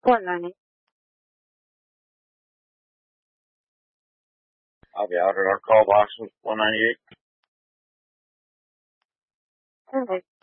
198. I'll be out at our call box with 198. Okay.